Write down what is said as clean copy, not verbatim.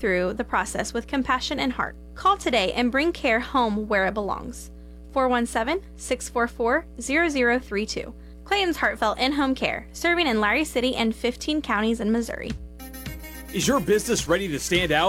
through the process with compassion and heart. Call today and bring care home where it belongs. 417-644-0032. Clayton's Heartfelt In-Home Care, serving in Larry City and 15 counties in Missouri. Is your business ready to stand out?